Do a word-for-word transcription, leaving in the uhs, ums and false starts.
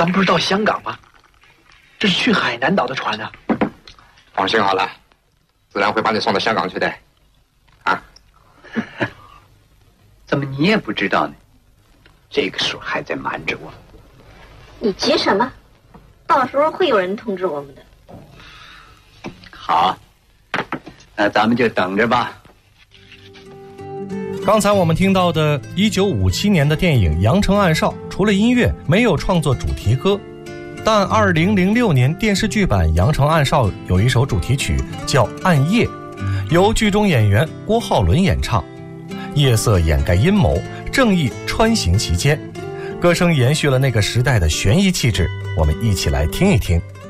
咱们不是到香港吗？这是去海南岛的船啊。 放心好了，自然会把你送到香港去的。啊？ 怎么你也不知道呢？这个时候还在瞒着我。 你急什么？到时候会有人通知我们的。 好，那咱们就等着吧。 刚才我们听到的一九五七年的电影《阳城暗哨》，除了音乐没有创作主题歌，但二零零六年电视剧版《阳城暗哨》有一首主题曲叫《暗夜》，由剧中演员郭浩伦演唱。夜色掩盖阴谋，正义穿行其间，歌声延续了那个时代的悬疑气质，我们一起来听一听。